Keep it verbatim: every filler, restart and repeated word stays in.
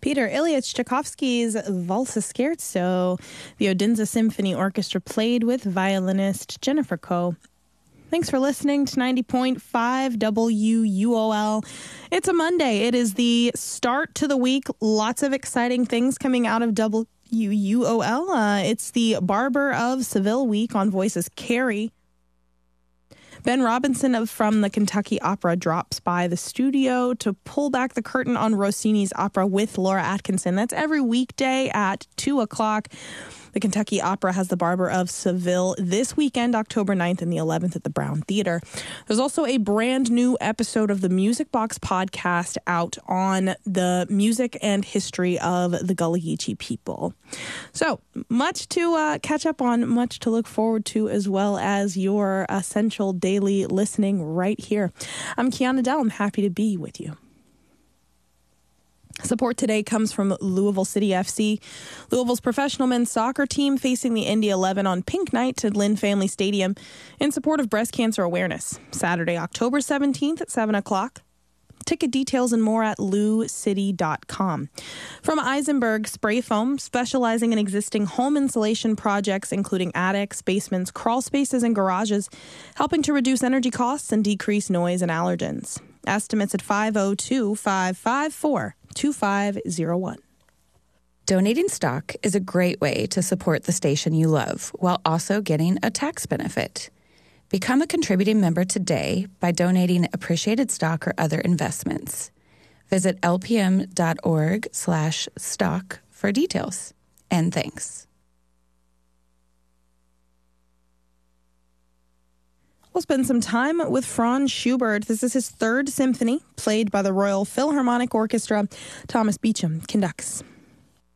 Peter Ilyich Tchaikovsky's Valsa Scherzo. The Odense Symphony Orchestra played with violinist Jennifer Koh. Thanks for listening to ninety point five W U O L. It's a Monday. It is the start to the week. Lots of exciting things coming out of W U O L. Uh, it's the Barber of Seville week on Voices Carrie. Ben Robinson of, from the Kentucky Opera drops by the studio to pull back the curtain on Rossini's opera with Laura Atkinson. That's every weekday at two o'clock. The Kentucky Opera has the Barber of Seville this weekend, October ninth and the eleventh at the Brown Theater. There's also a brand new episode of the Music Box podcast out on the music and history of the Gullah Geechee people. So much to uh, catch up on, much to look forward to, as well as your essential daily listening right here. I'm Kiana Dell. I'm happy to be with you. Support today comes from Louisville City F C. Louisville's professional men's soccer team facing the Indy eleven on Pink Night at Lynn Family Stadium in support of breast cancer awareness. Saturday, October seventeenth at seven o'clock. Ticket details and more at lou city dot com. From Eisenberg Spray Foam, specializing in existing home insulation projects, including attics, basements, crawl spaces, and garages, helping to reduce energy costs and decrease noise and allergens. Estimates at five oh two, five five four, two five oh one. Donating stock is a great way to support the station you love while also getting a tax benefit. Become a contributing member today by donating appreciated stock or other investments. Visit lpm.org slash stock for details. And thanks. We'll spend some time with Franz Schubert. This is his third symphony, played by the Royal Philharmonic Orchestra. Thomas Beecham conducts.